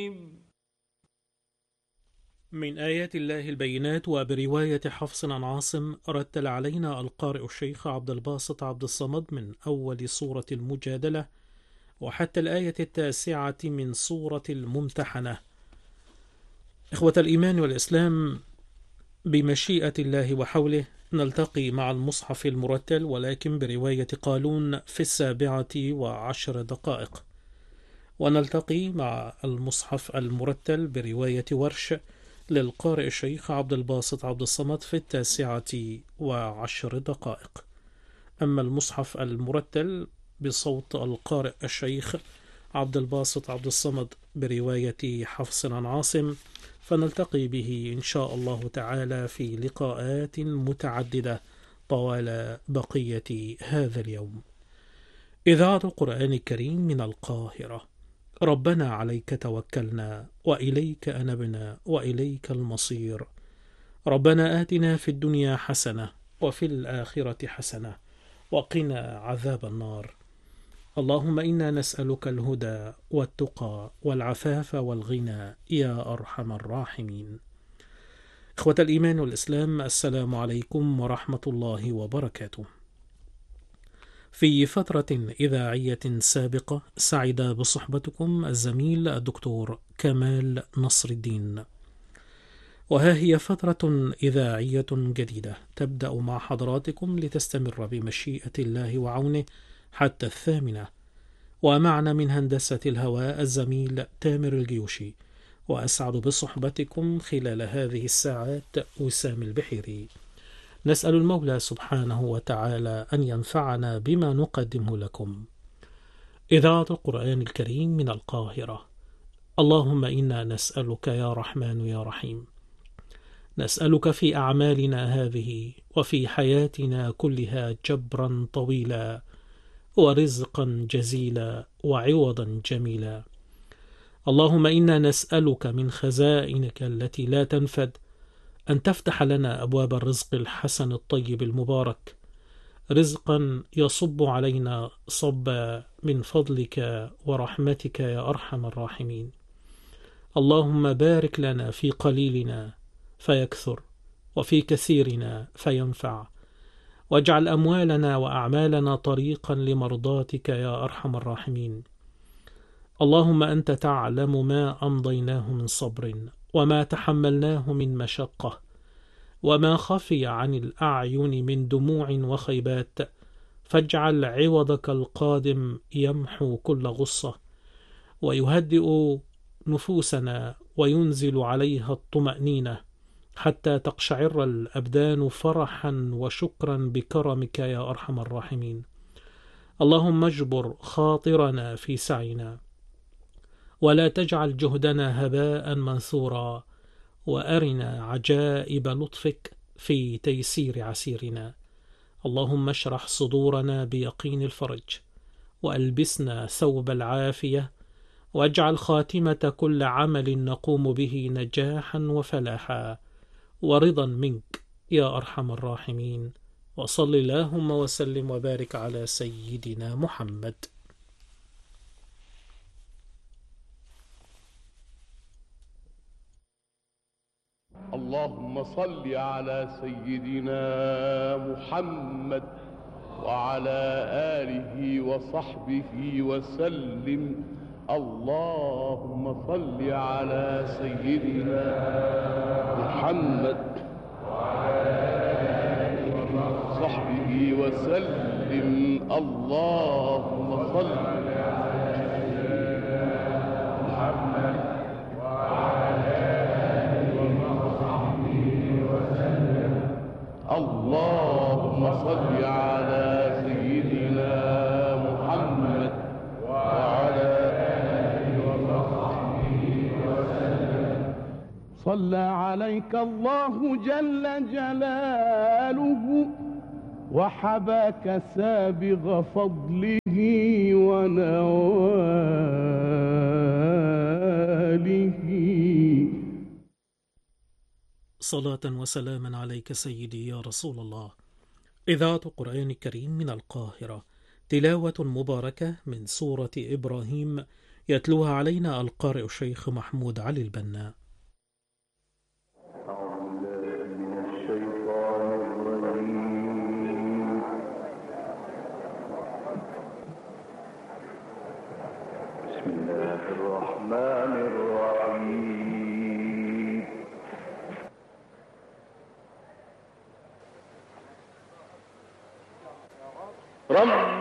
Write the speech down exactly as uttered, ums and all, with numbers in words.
من آيات الله البينات. وبرواية حفص عن عاصم رتل علينا القارئ الشيخ عبد الباسط عبد الصمد من أول سورة المجادلة وحتى الآية التاسعة من سورة الممتحنة. إخوة الإيمان والإسلام، بمشيئة الله وحوله نلتقي مع المصحف المرتل، ولكن برواية قالون في السابعة وعشر دقائق، ونلتقي مع المصحف المرتل برواية ورش للقارئ الشيخ عبد الباسط عبد الصمد في التاسعة وعشر دقائق. أما المصحف المرتل بصوت القارئ الشيخ عبد الباسط عبد الصمد برواية حفص عن عاصم فنلتقي به إن شاء الله تعالى في لقاءات متعددة طوال بقية هذا اليوم. إذاعة القرآن الكريم من القاهرة. ربنا عليك توكلنا وإليك أنبنا وإليك المصير. ربنا آتنا في الدنيا حسنة وفي الآخرة حسنة وقنا عذاب النار. اللهم إنا نسألك الهدى والتقى والعفاف والغنى يا أرحم الراحمين. إخوة الإيمان والإسلام، السلام عليكم ورحمة الله وبركاته. في فترة إذاعية سابقة سعد بصحبتكم الزميل الدكتور كمال نصر الدين، وها هي فترة إذاعية جديدة تبدأ مع حضراتكم لتستمر بمشيئة الله وعونه حتى الثامنة. ومعنا من هندسة الهواء الزميل تامر الجيوشي، وأسعد بصحبتكم خلال هذه الساعات وسام البحيري. نسأل المولى سبحانه وتعالى أن ينفعنا بما نقدمه لكم. إذاعة القرآن الكريم من القاهرة. اللهم إنا نسألك يا رحمن يا رحيم، نسألك في أعمالنا هذه وفي حياتنا كلها جبرا طويلا ورزقا جزيلا وعوضا جميلا. اللهم إنا نسألك من خزائنك التي لا تنفد أن تفتح لنا أبواب الرزق الحسن الطيب المبارك، رزقا يصب علينا صبا من فضلك ورحمتك يا أرحم الراحمين. اللهم بارك لنا في قليلنا فيكثر وفي كثيرنا فينفع، واجعل أموالنا وأعمالنا طريقا لمرضاتك يا أرحم الراحمين. اللهم أنت تعلم ما أمضيناه من صبر وما تحملناه من مشقة وما خفي عن الأعين من دموع وخيبات، فاجعل عوضك القادم يمحو كل غصة ويهدئ نفوسنا وينزل عليها الطمأنينة حتى تقشعر الأبدان فرحا وشكرا بكرمك يا أرحم الراحمين. اللهم اجبر خاطرنا في سعينا ولا تجعل جهدنا هباء منثورا، وأرنا عجائب لطفك في تيسير عسيرنا. اللهم اشرح صدورنا بيقين الفرج وألبسنا ثوب العافية، واجعل خاتمة كل عمل نقوم به نجاحا وفلاحا ورضا منك يا أرحم الراحمين. وصل اللهم وسلم وبارك على سيدنا محمد. اللهم صل على سيدنا محمد وعلى آله وصحبه وسلم. اللهم صل على سيدنا محمد وعلى آله وصحبه وسلم. اللهم صل على سيدنا محمد وعلى آله وصحبه وسلم. اللهم صل على سيدنا محمد وعلى آله وصحبه وسلم. صلى عليك الله جل جلاله وحباك سابغ فضله ونواله. صلاة وسلاما عليك سيدي يا رسول الله. إذاعة القرآن الكريم من القاهرة. تلاوة مباركة من سورة إبراهيم يتلوها علينا القارئ الشيخ محمود علي البنا. بسم الله الرحمن الرحيم. رب